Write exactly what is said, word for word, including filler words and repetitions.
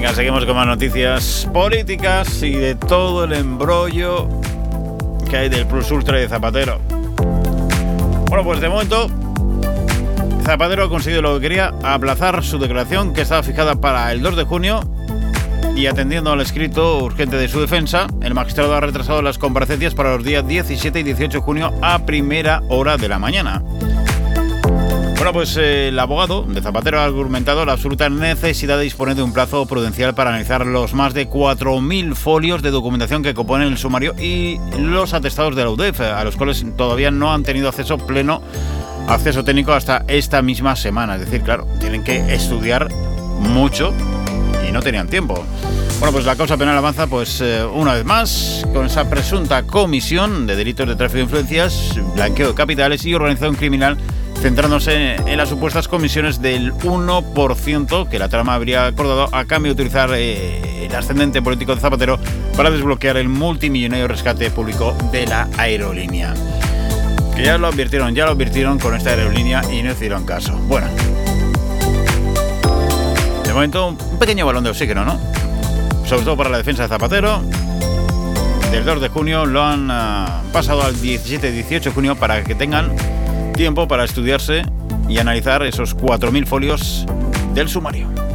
Venga, seguimos con más noticias políticas y de todo el embrollo que hay del Plus Ultra de Zapatero. Bueno, pues de momento Zapatero ha conseguido lo que quería, aplazar su declaración que estaba fijada para el dos de junio, y atendiendo al escrito urgente de su defensa, el magistrado ha retrasado las comparecencias para los días diecisiete y dieciocho de junio a primera hora de la mañana. Bueno, pues eh, el abogado de Zapatero ha argumentado la absoluta necesidad de disponer de un plazo prudencial para analizar los más de cuatro mil folios de documentación que componen el sumario y los atestados de la U D E F, a los cuales todavía no han tenido acceso pleno, acceso técnico hasta esta misma semana. Es decir, claro, tienen que estudiar mucho y no tenían tiempo. Bueno, pues la causa penal avanza, pues eh, una vez más, con esa presunta comisión de delitos de tráfico de influencias, blanqueo de capitales y organización criminal, centrándose en las supuestas comisiones del uno por ciento que la trama habría acordado a cambio de utilizar eh, el ascendente político de Zapatero para desbloquear el multimillonario rescate público de la aerolínea. Que ya lo advirtieron, ya lo advirtieron con esta aerolínea y no hicieron caso. Bueno, de momento un pequeño balón de oxígeno, ¿no? Sobre todo para la defensa de Zapatero. Del dos de junio lo han uh, pasado al diecisiete y dieciocho de junio para que tengan tiempo para estudiarse y analizar esos cuatro mil folios del sumario.